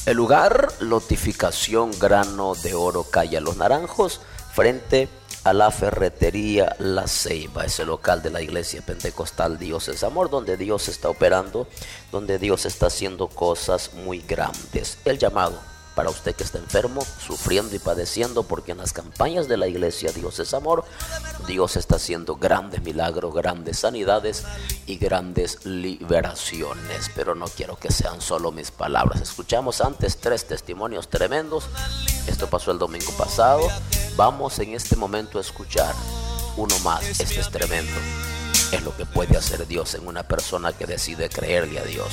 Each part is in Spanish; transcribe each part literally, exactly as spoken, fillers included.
El lugar, lotificación Grano de Oro, calle Los Naranjos, frente a la ferretería La Ceiba. Es el local de la iglesia pentecostal Dios es Amor, donde Dios está operando, donde Dios está haciendo cosas muy grandes. El llamado para usted que está enfermo, sufriendo y padeciendo, porque en las campañas de la iglesia Dios es Amor, Dios está haciendo grandes milagros, grandes sanidades y grandes liberaciones. Pero no quiero que sean solo mis palabras. Escuchamos antes tres testimonios tremendos. Esto pasó el domingo pasado. Vamos en este momento a escuchar uno más. Este es tremendo. Es lo que puede hacer Dios en una persona que decide creerle a Dios.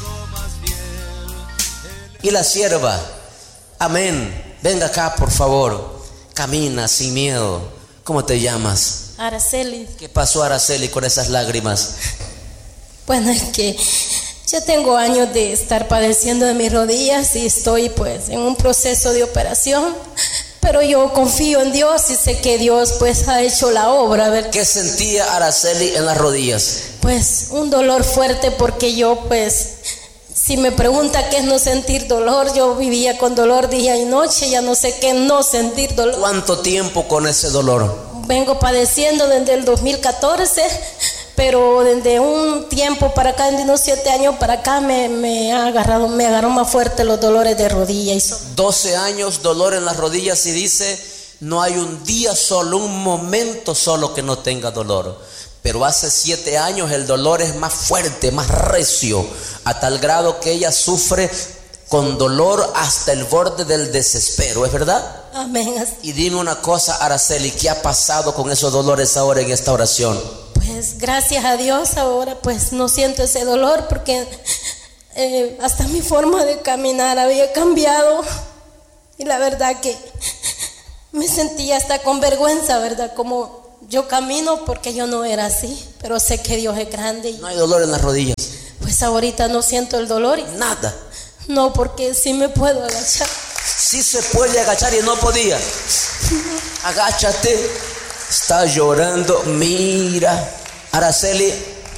Y la sierva, amén, venga acá por favor, camina sin miedo. ¿Cómo te llamas? Araceli. ¿Qué pasó, Araceli, con esas lágrimas? Bueno, es que yo tengo años de estar padeciendo de mis rodillas y estoy pues en un proceso de operación, pero yo confío en Dios y sé que Dios pues ha hecho la obra. A ver, ¿qué sentía Araceli en las rodillas? Pues un dolor fuerte, porque yo pues, si me pregunta qué es no sentir dolor, yo vivía con dolor día y noche, ya no sé qué no sentir dolor. ¿Cuánto tiempo con ese dolor? Vengo padeciendo desde el dos mil catorce, pero desde un tiempo para acá, desde unos siete años para acá, me, me ha agarrado, me agarró más fuerte los dolores de rodilla. Y so- doce años, dolor en las rodillas, y dice, no hay un día solo, un momento solo que no tenga dolor. Pero hace siete años el dolor es más fuerte, más recio, a tal grado que ella sufre con dolor hasta el borde del desespero, ¿es verdad? Amén. Y dime una cosa, Araceli, ¿qué ha pasado con esos dolores ahora en esta oración? Pues gracias a Dios ahora pues no siento ese dolor, porque eh, hasta mi forma de caminar había cambiado, y la verdad que me sentía hasta con vergüenza, ¿verdad? Como yo camino, porque yo no era así, pero sé que Dios es grande. Y ¿no hay dolor en las rodillas? pues ahorita no siento el dolor. Nada. No, porque sí me puedo agachar. Sí se puede agachar y no podía. Agáchate. Está llorando. Mira, Araceli,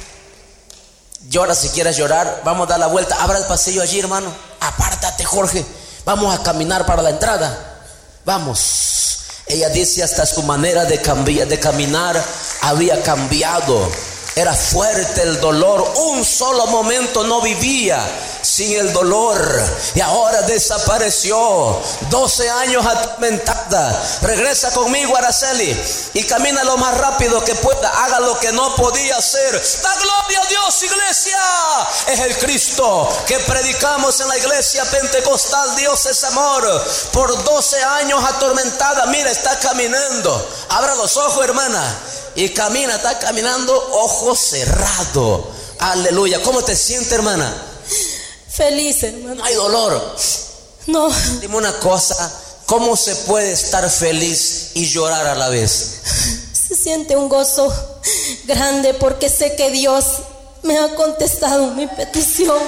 llora si quieres llorar. Vamos a dar la vuelta. Abra el pasillo allí, hermano. Apártate, Jorge. Vamos a caminar para la entrada. Vamos. Ella dice hasta su manera de cambiar, de caminar había cambiado. Era fuerte el dolor. Un solo momento no vivía sin el dolor, y ahora desapareció. doce años atormentada. Regresa conmigo, Araceli, y camina lo más rápido que pueda. Haga lo que no podía hacer. Da gloria a Dios, iglesia. Es el Cristo que predicamos en la iglesia pentecostal Dios es Amor. Por doce años atormentada, mira, está caminando. Abra los ojos, hermana, y camina, está caminando, ojo cerrado. Aleluya. ¿Cómo te sientes, hermana? Feliz, hermano. No hay dolor. No. Dime una cosa, ¿cómo se puede estar feliz y llorar a la vez? Se siente un gozo grande, porque sé que Dios me ha contestado mi petición,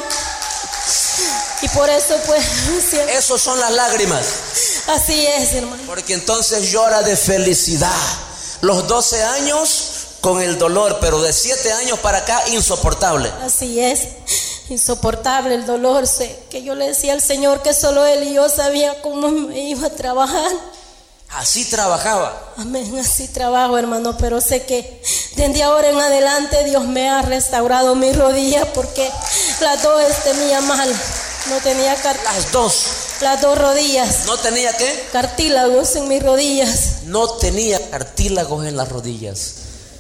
y por eso pues siempre... Esos son las lágrimas. Así es, hermano. Porque entonces llora de felicidad. Los doce años con el dolor, pero de siete años para acá insoportable. Así es, insoportable el dolor. Sé que yo le decía al Señor que solo Él y yo sabía cómo me iba a trabajar. Así trabajaba. Amén, así trabajo, hermano, pero sé que desde ahora en adelante Dios me ha restaurado mis rodillas, porque las dos tenía mal, no tenía cartílagos. Las dos. Las dos rodillas. ¿No tenía qué? Cartílagos en mis rodillas. No tenía cartílagos en las rodillas.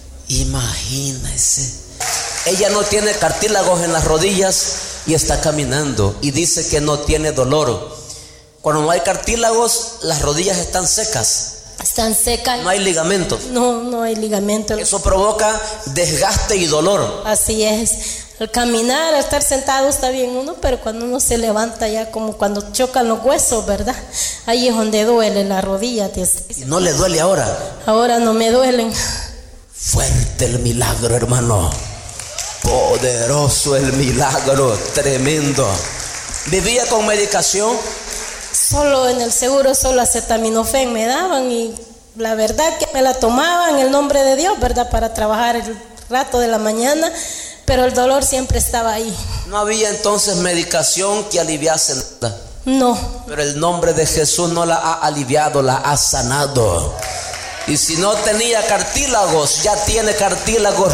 Imagínese. Ella no tiene cartílagos en las rodillas y está caminando y dice que no tiene dolor. Cuando no hay cartílagos, las rodillas están secas. Están secas. No hay ligamentos. No, no hay ligamento. Eso provoca desgaste y dolor. Así es. Al caminar, al estar sentado está bien uno, pero cuando uno se levanta, ya como cuando chocan los huesos, ¿verdad? Ahí es donde duele la rodilla. ¿Y no le duele ahora? Ahora no me duelen. Fuerte el milagro, hermano. Poderoso el milagro, tremendo. ¿Vivía con medicación? Solo en el seguro, solo acetaminofén me daban, y la verdad que me la tomaba en el nombre de Dios, ¿verdad? Para trabajar el rato de la mañana, pero el dolor siempre estaba ahí. No había entonces medicación que aliviase nada. No. Pero el nombre de Jesús no la ha aliviado, la ha sanado. Y si no tenía cartílagos, ya tiene cartílagos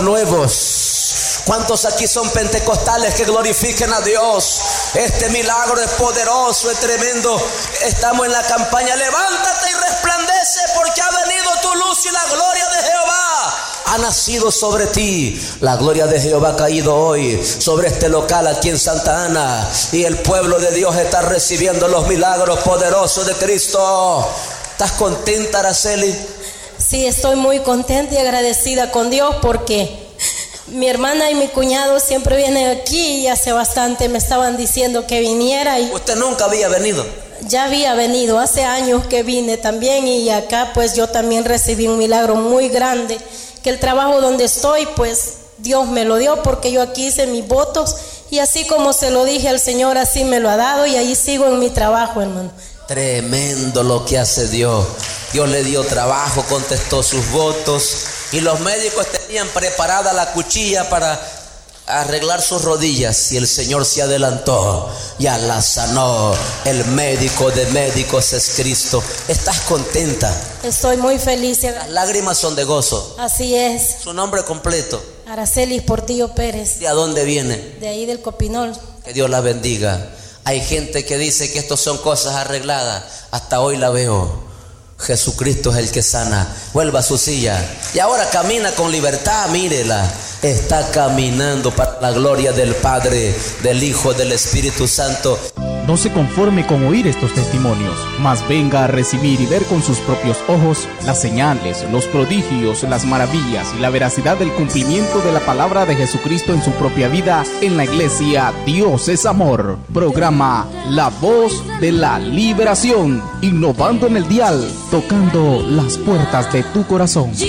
nuevos. ¿Cuántos aquí son pentecostales que glorifiquen a Dios? Este milagro es poderoso, es tremendo. Estamos en la campaña levántate y resplandece, porque ha venido tu luz y la gloria de Jehová ha nacido sobre ti. La gloria de Jehová ha caído hoy sobre este local aquí en Santa Ana, y el pueblo de Dios está recibiendo los milagros poderosos de Cristo. ¿Estás contenta, Araceli? Sí, estoy muy contenta y agradecida con Dios, porque mi hermana y mi cuñado siempre vienen aquí y hace bastante me estaban diciendo que viniera. Y ¿usted nunca había venido? Ya había venido, hace años que vine también, y acá pues yo también recibí un milagro muy grande, que el trabajo donde estoy pues Dios me lo dio, porque yo aquí hice mis votos y así como se lo dije al Señor, así me lo ha dado, y ahí sigo en mi trabajo, hermano. Tremendo lo que hace Dios. Dios le dio trabajo, contestó sus votos, y los médicos tenían preparada la cuchilla para arreglar sus rodillas, y el Señor se adelantó, ya la sanó. El médico de médicos es Cristo. ¿Estás contenta? Estoy muy feliz. Las lágrimas son de gozo. Así es. ¿Su nombre completo? Araceli Portillo Pérez. ¿De a dónde viene? De ahí del Copinol. Que Dios la bendiga. Hay gente que dice que estos son cosas arregladas. Hasta hoy la veo. Jesucristo es el que sana. Vuelva a su silla. Y ahora camina con libertad, mírela. Está caminando para la gloria del Padre, del Hijo, del Espíritu Santo. No se conforme con oír estos testimonios, mas venga a recibir y ver con sus propios ojos las señales, los prodigios, las maravillas y la veracidad del cumplimiento de la palabra de Jesucristo en su propia vida en la iglesia Dios es Amor. Programa La Voz de la Liberación, innovando en el dial, tocando las puertas de tu corazón.